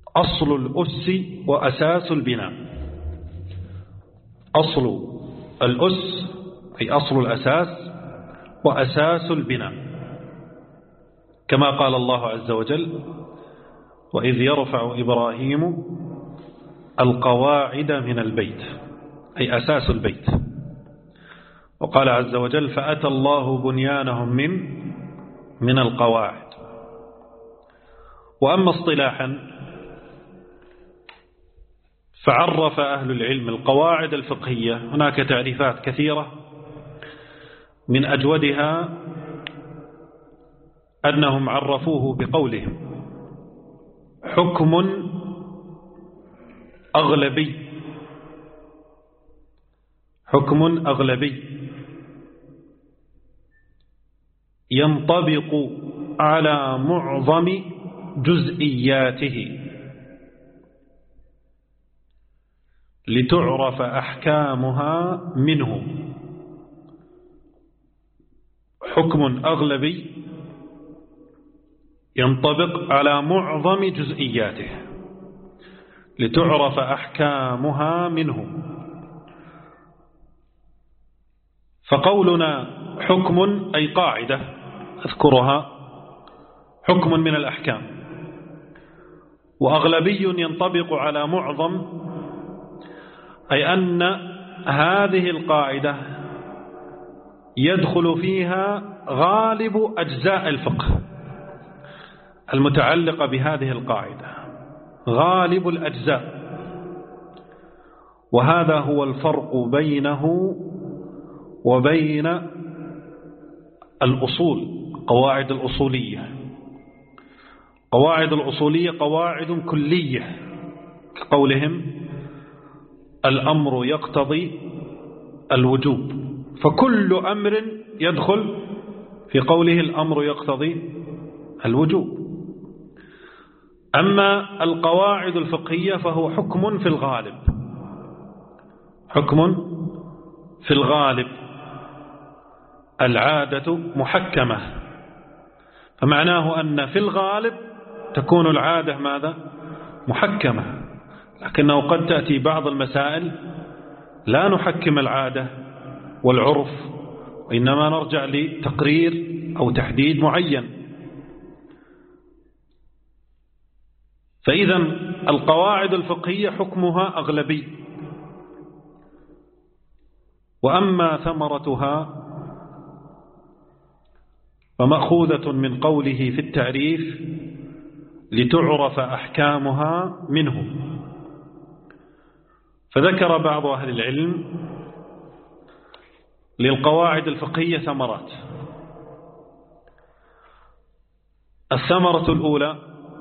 أصل الأس وأساس البناء. أصل الأس أي أصل الأساس وأساس البناء، كما قال الله عز وجل: وإذ يرفع إبراهيم القواعد من البيت، أي أساس البيت. وقال عز وجل: فأتى الله بنيانهم من القواعد. وأما اصطلاحا فعرف أهل العلم القواعد الفقهية، هناك تعريفات كثيرة، من أجودها أنهم عرفوه بقولهم: حكم أغلبي. حكم أغلبي ينطبق على معظم جزئياته لتعرف أحكامها منه. حكم أغلبي ينطبق على معظم جزئياته لتعرف أحكامها منه. فقولنا حكم أي قاعدة أذكرها، حكم من الأحكام، وأغلبي ينطبق على معظم، أي أن هذه القاعدة يدخل فيها غالب أجزاء الفقه المتعلقة بهذه القاعدة، غالب الأجزاء. وهذا هو الفرق بينه وبين الأصول، قواعد الأصولية. قواعد الأصولية قواعد كلية، كقولهم: الأمر يقتضي الوجوب، فكل أمر يدخل في قوله الأمر يقتضي الوجوب. أما القواعد الفقهية فهو حكم في الغالب، حكم في الغالب، العادة محكمة، فمعناه أن في الغالب تكون العادة ماذا؟ محكمة. لكنه قد تأتي بعض المسائل لا نحكم العادة والعرف، وإنما نرجع لتقرير أو تحديد معين. فإذا القواعد الفقهية حكمها أغلبي. وأما ثمرتها فمأخوذة من قوله في التعريف: لتعرف أحكامها منه. فذكر بعض أهل العلم للقواعد الفقهية ثمرات. الثمرة الأولى: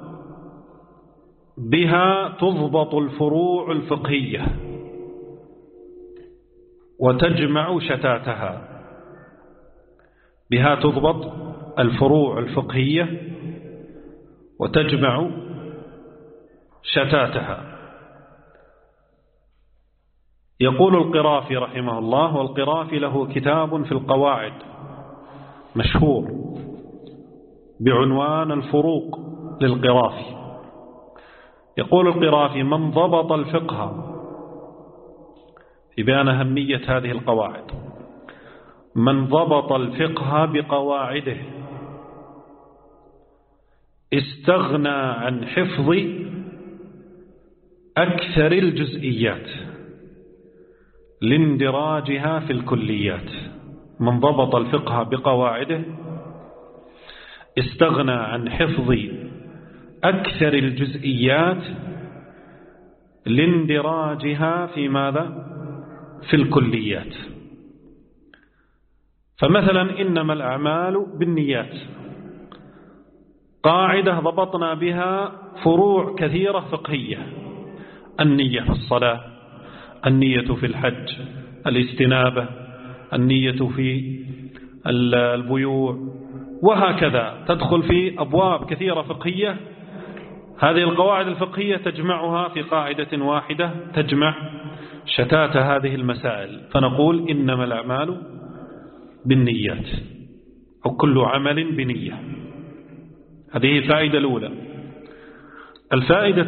بها تضبط الفروع الفقهية وتجمع شتاتها. بها تضبط الفروع الفقهية وتجمع شتاتها. يقول القرافي رحمه الله، والقرافي له كتاب في القواعد مشهور بعنوان الفروق للقرافي. يقول القرافي: من ضبط الفقه، في بيان أهمية هذه القواعد، من ضبط الفقه بقواعده استغنى عن حفظ أكثر الجزئيات لاندراجها في الكليات. من ضبط الفقه بقواعده استغنى عن حفظ أكثر الجزئيات لاندراجها في ماذا؟ في الكليات. فمثلا: إنما الأعمال بالنيات، قاعدة ضبطنا بها فروع كثيرة فقهية: النية في الصلاة، النية في الحج، الاستنابة، النية في البيوع، وهكذا تدخل في أبواب كثيرة فقهية. هذه القواعد الفقهية تجمعها في قاعدة واحدة، تجمع شتات هذه المسائل، فنقول: إنما الأعمال بالنيات، أو كل عمل بنية. هذه الفائدة الأولى. الفائدة